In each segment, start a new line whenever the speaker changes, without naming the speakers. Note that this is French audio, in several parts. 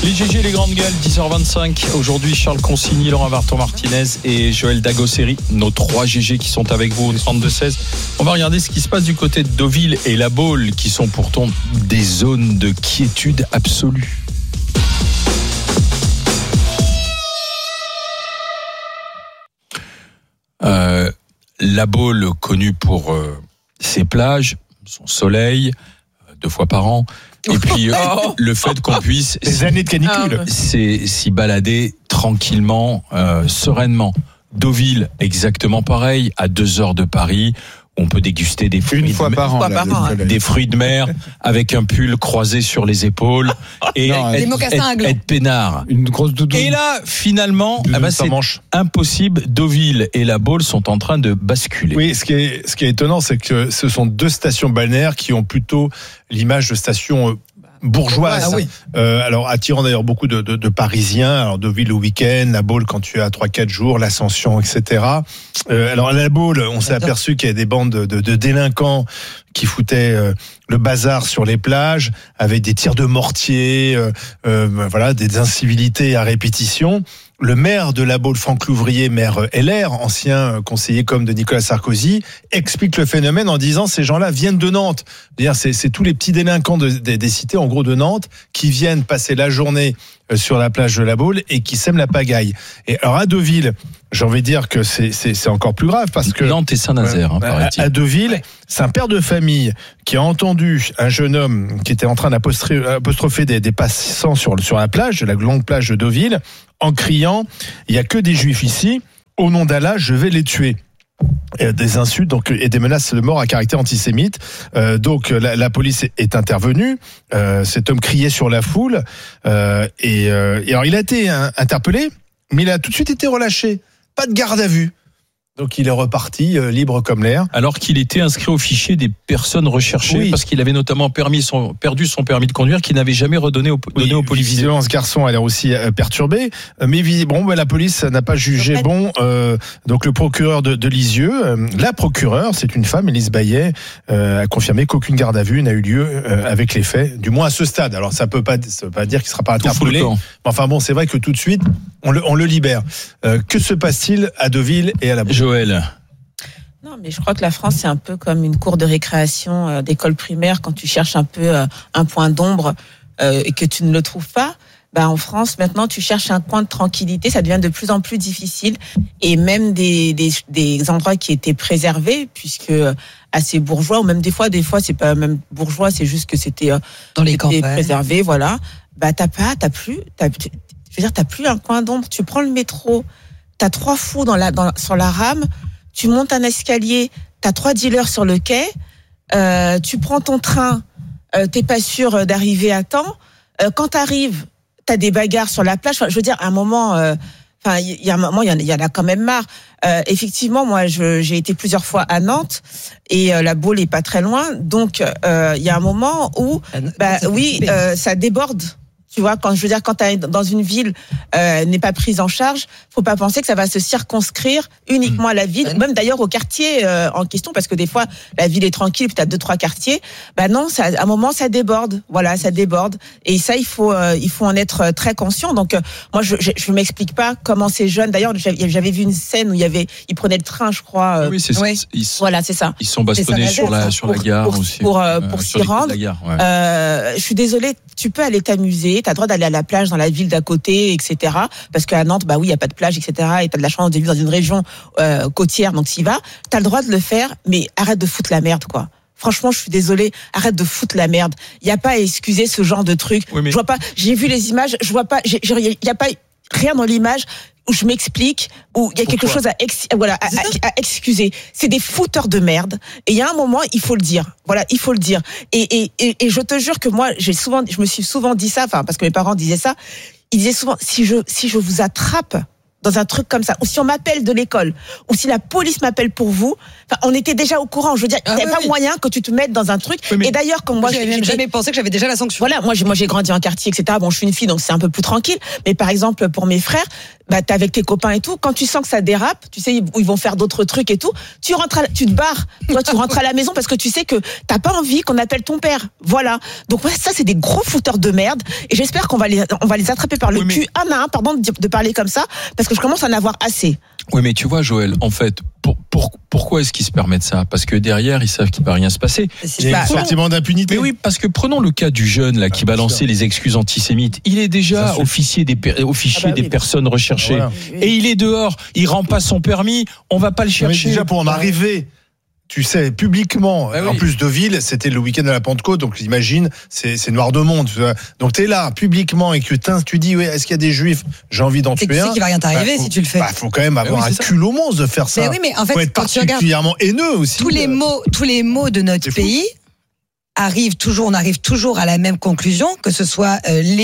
Les GG, les grandes gueules, 10h25. Aujourd'hui, Charles Consigny, Laurent Varton-Martinez et Joël Dagosseri, nos 3 GG qui sont avec vous au 32-16. On va regarder ce qui se passe du côté de Deauville et La Baule, qui sont pourtant des zones de quiétude absolue. La Baule, connue pour ses plages, son soleil, 2 fois par an. Et puis le fait qu'on puisse
des années de canicule,
c'est s'y balader tranquillement, sereinement. Deauville, exactement pareil, à 2 heures de Paris. On peut déguster des fruits des fruits de mer avec un pull croisé sur les épaules et être peinard.
Une grosse doudoune.
Et là, finalement, c'est impossible. Deauville et La Baule sont en train de basculer.
Oui, ce qui est étonnant, c'est que ce sont 2 stations balnéaires qui ont plutôt l'image de stations bourgeoise, alors attirant d'ailleurs beaucoup de Parisiens. Alors Deauville le week-end, La Baule quand tu as 3-4 jours, l'Ascension, etc. Alors à La Baule, on s'est aperçu qu'il y avait des bandes de délinquants qui foutaient le bazar sur les plages, avec des tirs de mortier, des incivilités à répétition. Le maire de La Baule, Franck Louvrier, maire LR, ancien conseiller com de Nicolas Sarkozy, explique le phénomène en disant ces gens-là viennent de Nantes. C'est tous les petits délinquants des cités, en gros de Nantes, qui viennent passer la journée sur la plage de La Baule et qui sèment la pagaille. Et alors à Deauville, j'ai envie de dire que c'est encore plus grave parce que
Nantes et Saint-Nazaire, paraît-il.
À Deauville, c'est un père de famille qui a entendu un jeune homme qui était en train d'apostropher des passants sur la plage, la longue plage de Deauville, en criant « Il n'y a que des juifs ici, au nom d'Allah, je vais les tuer ». Des insultes et des menaces de mort à caractère antisémite. Donc la police est intervenue. Cet homme criait sur la foule et alors il a été interpellé, mais il a tout de suite été relâché. Pas de garde à vue. Donc il est reparti libre comme l'air.
Alors qu'il était inscrit au fichier des personnes recherchées, parce qu'il avait notamment perdu son permis de conduire qu'il n'avait jamais donné aux policiers.
Visiblement, ce garçon a l'air aussi perturbé. Mais la police n'a pas jugé bon. Donc le procureur de Lisieux, la procureure, c'est une femme, Élise Bayet, a confirmé qu'aucune garde à vue n'a eu lieu avec les faits, du moins à ce stade. Alors ça peut pas dire qu'il ne sera pas interpellé. Mais enfin bon, c'est vrai que tout de suite, on le libère. Que se passe-t-il à Deauville et à La Baule ?
Joël.
Non, mais je crois que la France, c'est un peu comme une cour de récréation d'école primaire quand tu cherches un peu un point d'ombre et que tu ne le trouves pas. En France, maintenant, tu cherches un coin de tranquillité, ça devient de plus en plus difficile. Et même des endroits qui étaient préservés, puisque assez bourgeois, ou même des fois, c'est pas même bourgeois, c'est juste que c'était
dans les campagnes
préservé, voilà. T'as plus un coin d'ombre. Tu prends le métro, t'as 3 fous sur la rame, tu montes un escalier, t'as 3 dealers sur le quai, tu prends ton train, t'es pas sûr d'arriver à temps. Quand t'arrives, t'as des bagarres sur la plage. Enfin, je veux dire, à un moment, il y en a quand même marre. Effectivement, moi, j'ai été plusieurs fois à Nantes et La Baule est pas très loin. Donc, il y a un moment où, ça déborde. Tu vois, quand t'es dans une ville n'est pas prise en charge, faut pas penser que ça va se circonscrire uniquement à la ville, même d'ailleurs au quartier en question, parce que des fois la ville est tranquille, puis t'as 2-3 quartiers. Non, à un moment ça déborde. Voilà, ça déborde. Et ça, il faut en être très conscient. Donc moi, je m'explique pas comment ces jeunes. D'ailleurs, j'avais vu une scène où ils prenaient le train, je crois.
Oui, c'est ça.
Voilà, c'est ça.
Ils sont bastonnés sur la gare aussi.
Pour s'y rendre. Je suis désolée. Tu peux aller t'amuser. T'as le droit d'aller à la plage dans la ville d'à côté, etc. Parce qu'à Nantes, il y a pas de plage, etc. Et t'as de la chance de vivre dans une région côtière, donc t'y vas. T'as le droit de le faire, mais arrête de foutre la merde, quoi. Franchement, je suis désolée. Arrête de foutre la merde. Il y a pas à excuser ce genre de truc. Oui, mais... Je vois pas. J'ai vu les images. Je vois pas. Il y a pas rien dans l'image où je m'explique, où il y a quelque chose à excuser. C'est des fouteurs de merde. Et il y a un moment, il faut le dire. Voilà, il faut le dire. Et je te jure que moi, je me suis souvent dit ça, parce que mes parents disaient ça. Ils disaient souvent, si je vous attrape dans un truc comme ça, ou si on m'appelle de l'école, ou si la police m'appelle pour vous, on était déjà au courant. Je veux dire, il n'y a pas moyen que tu te mettes dans un truc. Et d'ailleurs, comme moi,
j'ai même jamais pensé que j'avais déjà la sanction.
Voilà, moi j'ai grandi en quartier, etc. Bon, je suis une fille, donc c'est un peu plus tranquille. Mais par exemple, pour mes frères, t'es avec tes copains et tout. Quand tu sens que ça dérape, tu sais, ils vont faire d'autres trucs et tout. Tu te barres. Toi, tu rentres à la maison parce que tu sais que t'as pas envie qu'on appelle ton père. Voilà. Donc ça, c'est des gros fouteurs de merde. Et j'espère qu'on va les attraper par le cul un à un, pardon de parler comme ça, parce que je commence à en avoir assez.
Oui, mais tu vois, Joël, en fait, pourquoi est-ce qu'ils se permettent ça ? Parce que derrière, ils savent qu'il va rien se passer.
Il y a un sentiment d'impunité.
Mais oui, parce que prenons le cas du jeune là qui balançait les excuses antisémites. Il est déjà au fichier des personnes recherchées. Voilà. Et il est dehors. Il rend pas son permis. On va pas le chercher.
Déjà pour en arriver. Tu sais, publiquement, en plus Deauville, c'était le week-end de la Pentecôte, donc imagine, c'est noir de monde. Donc t'es là, publiquement, et que tu dis, est-ce qu'il y a des juifs ? J'ai envie d'en tuer un.
Tu sais qu'il va rien t'arriver si tu le fais.
Faut quand même avoir un culot monstre de faire ça.
Mais oui, mais en fait,
faut être particulièrement haineux aussi.
Tous les mots de notre pays on arrive toujours à la même conclusion, que ce soit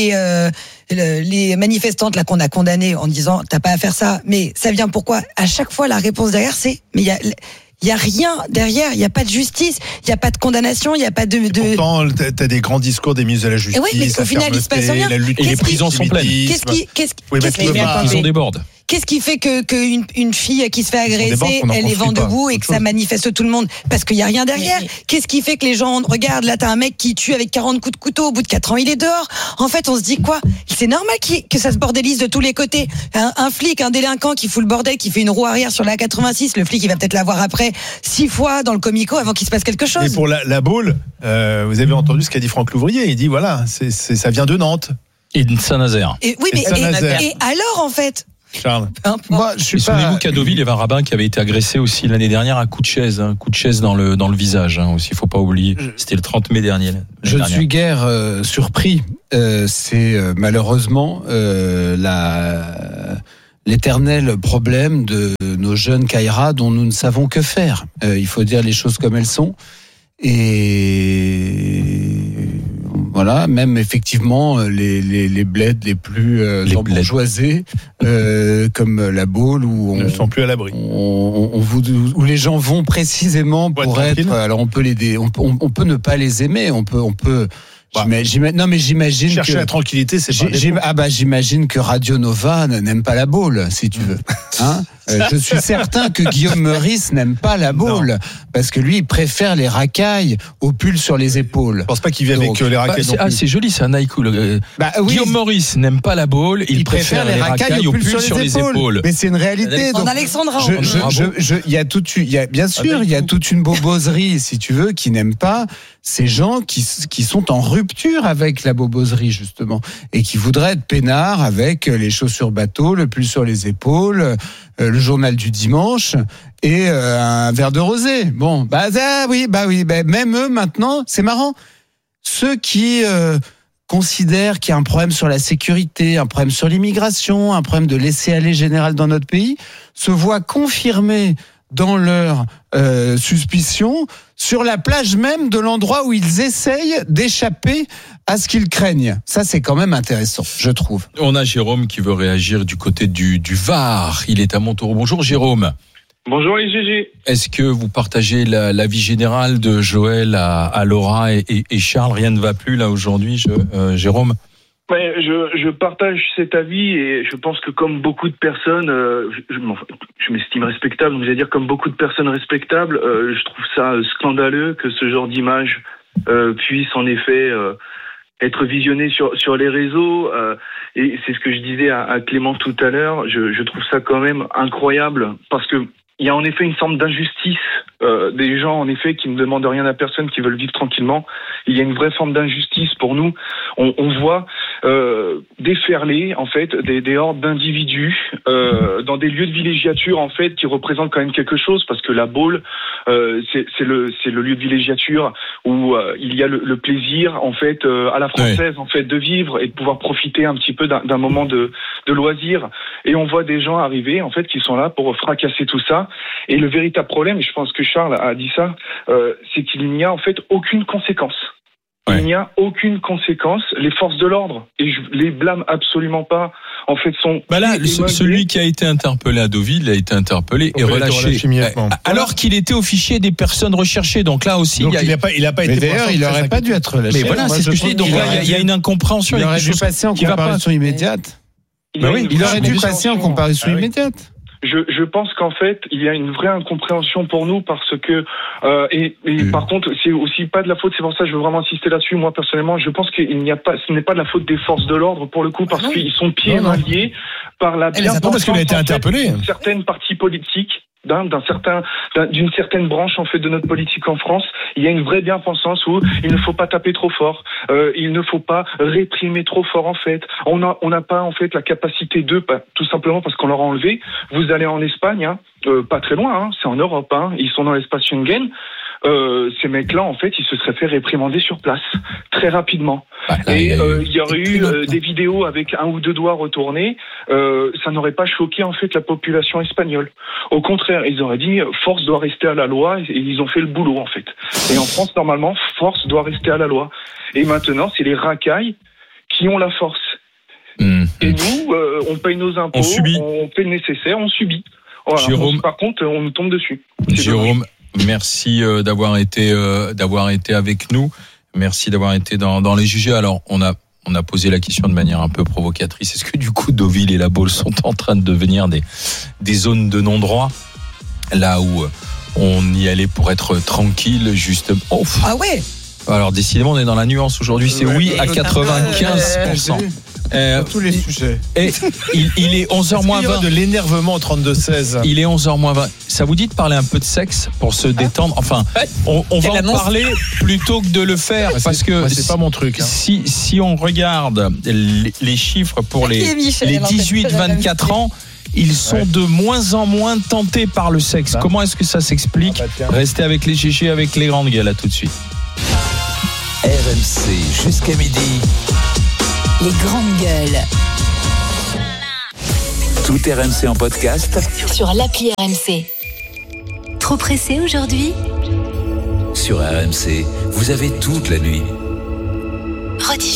les manifestantes là qu'on a condamnées en disant t'as pas à faire ça, mais ça vient pourquoi ? À chaque fois, la réponse derrière, c'est mais il y a rien derrière, il y a pas de justice, il y a pas de condamnation, il y a pas de.
Pourtant, t'as des grands discours des ministres de la justice.
Oui, mais au final, il se passe rien.
Et les prisons sont pleines.
Qu'est-ce
débordent.
Qu'est-ce qui fait qu'une fille qui se fait agresser, elle est vent debout et que ça manifeste tout le monde ? Parce qu'il y a rien derrière. Qu'est-ce qui fait que les gens regardent, là t'as un mec qui tue avec 40 coups de couteau, au bout de 4 ans il est dehors. En fait, on se dit quoi ? C'est normal que ça se bordélise de tous les côtés. Un flic, un délinquant qui fout le bordel, qui fait une roue arrière sur la 86, le flic il va peut-être l'avoir après 6 fois dans le comico avant qu'il se passe quelque chose.
Et pour la boule, vous avez entendu ce qu'a dit Franck Louvrier, il dit voilà, ça vient de Nantes.
Et de Saint-Nazaire.
Et alors en fait
Charles.
Moi, souvenez-vous qu'à Deauville, il y avait un rabbin qui avait été agressé aussi l'année dernière à coup de chaise dans le visage aussi. Il faut pas oublier. C'était le 30 mai dernier.
Je ne suis guère surpris. C'est malheureusement l'éternel problème de nos jeunes Kaira dont nous ne savons que faire. Il faut dire les choses comme elles sont. Et voilà, même effectivement les bleds les plus embourgeoisés comme la Baule où
on ne sont plus à l'abri.
Où les gens vont précisément pour être. Alors on peut on peut ne pas les aimer, on peut. J'imagine
chercher
que
la tranquillité, c'est pas
j'imagine que Radio Nova n'aime pas la Baule, si tu veux. Hein je suis certain que Guillaume Meurice n'aime pas la Baule parce que lui il préfère les racailles au pull sur les épaules.
Je pense pas qu'il vit avec les racailles.
C'est joli, c'est un haïku. Guillaume Meurice n'aime pas la Baule, il préfère les racailles au pull sur les épaules.
Mais c'est une réalité.
En Alexandra.
Il y a toute une boboserie, si tu veux, qui n'aime pas ces gens qui sont en rupture avec la boboserie justement et qui voudraient être peinards avec les chaussures bateau, le pull sur les épaules, le journal du dimanche et un verre de rosé. Bon, même eux maintenant, c'est marrant. Ceux qui considèrent qu'il y a un problème sur la sécurité, un problème sur l'immigration, un problème de laisser-aller général dans notre pays, se voient confirmer dans leur suspicion sur la plage même de l'endroit où ils essayent d'échapper à ce qu'ils craignent. Ça, c'est quand même intéressant, je trouve.
On a Jérôme qui veut réagir du côté du Var. Il est à Montauroux. Bonjour Jérôme.
Bonjour les GG.
Est-ce que vous partagez l'avis général de Joël à Laura et Charles ? Rien ne va plus là aujourd'hui, Jérôme ?
Ouais, je partage cet avis et je pense que comme beaucoup de personnes, je m'estime respectable, donc je vais dire comme beaucoup de personnes respectables, je trouve ça scandaleux que ce genre d'image puisse en effet être visionné sur les réseaux. Et c'est ce que je disais à Clément tout à l'heure. Je trouve ça quand même incroyable parce que il y a en effet une forme d'injustice des gens en effet qui ne demandent rien à personne, qui veulent vivre tranquillement. Il y a une vraie forme d'injustice pour nous. On voit déferler en fait des hordes d'individus dans des lieux de villégiature en fait qui représentent quand même quelque chose parce que la Baule c'est le lieu de villégiature où il y a le plaisir en fait à la française en fait de vivre et de pouvoir profiter un petit peu d'un moment de loisir, et on voit des gens arriver en fait qui sont là pour fracasser tout ça. Et le véritable problème, et je pense que Charles a dit ça, c'est qu'il n'y a en fait aucune conséquence. Il n'y a aucune conséquence. Les forces de l'ordre, et je les blâme absolument pas en fait sont.
Celui qui a été interpellé à Deauville a été interpellé et relâché. Alors qu'il était au fichier des personnes recherchées. Donc là aussi,
il a pas été.
D'ailleurs, il n'aurait pas dû être relâché.
Mais voilà, c'est ce que je dis. Donc là, il y a une incompréhension.
Il aurait dû passer en comparution immédiate. Il aurait dû passer en comparution immédiate.
Je pense qu'en fait, il y a une vraie incompréhension pour nous parce que par contre, c'est aussi pas de la faute. C'est pour ça que je veux vraiment insister là-dessus. Moi personnellement, je pense ce n'est pas de la faute des forces de l'ordre pour le coup parce qu'ils sont pieds et mains liés par la bienveillance
parce qu'il a été interpellé.
Certains partis politiques. D'une certaine branche en fait de notre politique en France, il y a une vraie bien-pensance où il ne faut pas taper trop fort, il ne faut pas réprimer trop fort en fait. On n'a pas en fait la capacité tout simplement parce qu'on leur a enlevé. Vous allez en Espagne, pas très loin, c'est en Europe, ils sont dans l'espace Schengen. Ces mecs-là, en fait, ils se seraient fait réprimander sur place très rapidement. Il y aurait eu des vidéos avec un ou deux doigts retournés. Ça n'aurait pas choqué en fait la population espagnole. Au contraire, ils auraient dit force doit rester à la loi et ils ont fait le boulot en fait. Et en France, normalement, force doit rester à la loi. Et maintenant, c'est les racailles qui ont la force. Et nous, on paye nos impôts, on fait le nécessaire, on subit. Voilà.
Jérôme,
par contre, on nous tombe dessus.
Jérôme, merci d'avoir été avec nous. Merci d'avoir été dans les jugés. Alors, on a posé la question de manière un peu provocatrice. Est-ce que du coup, Deauville et La Baule sont en train de devenir des zones de non-droit, là où on y allait pour être tranquille, justement.
Ah ouais.
Alors, décidément, on est dans la nuance aujourd'hui. C'est oui à 95%.
Tous les sujets.
Et il est 11h moins 20.
De l'énervement au 32-16.
Il est 11h moins 20. Ça vous dit de parler un peu de sexe pour se détendre? Enfin, on va en parler plutôt que de le faire parce que
c'est pas mon truc.
Si on regarde les chiffres pour les 18-24 ans, ils sont de moins en moins tentés par le sexe. Comment est-ce que ça s'explique? Restez avec les GG, avec les grandes gueules. À tout de suite.
RMC jusqu'à midi.
Les grandes gueules.
Tout RMC en podcast
sur l'appli RMC. Trop pressé aujourd'hui?
Sur RMC, vous avez toute la nuit.
Rediffusé.